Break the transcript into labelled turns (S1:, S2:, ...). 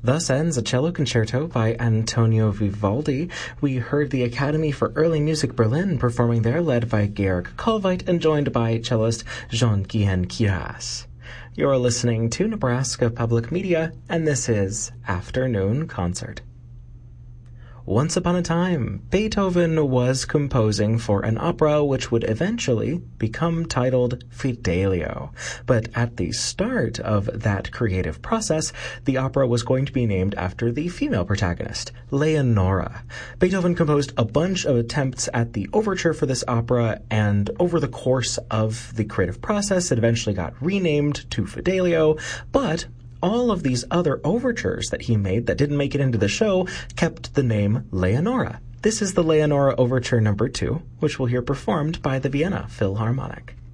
S1: Thus ends a cello concerto by Antonio Vivaldi. We heard the Academy for Early Music Berlin performing there, led by Georg Kollweit and joined by cellist Jean-Guyen Queyras. You're listening to Nebraska Public Media, and this is Afternoon Concert. Once upon a time, Beethoven was composing for an opera which would eventually become titled Fidelio. But at the start of that creative process, the opera was going to be named after the female protagonist, Leonora. Beethoven composed a bunch of attempts at the overture for this opera, and over the course of the creative process, it eventually got renamed to Fidelio, but all of these other overtures that he made that didn't make it into the show kept the name Leonora. This is the Leonora Overture No. 2, which we'll hear performed by the Vienna Philharmonic.